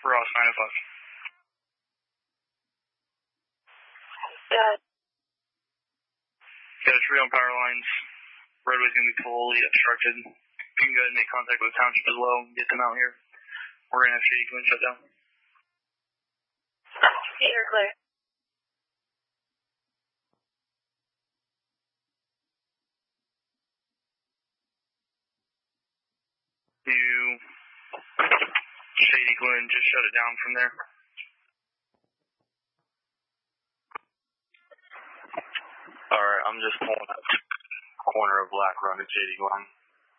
Ross 9 o'clock. Got it. Got a tree on power lines. Roadway's going to be fully obstructed. You can go ahead and make contact with the township as well and get them out here. We're going to have Shady Glen shut down. You're clear. Shady Glen, just shut it down from there. Alright, I'm just pulling up corner of Black Run at Shady Glen.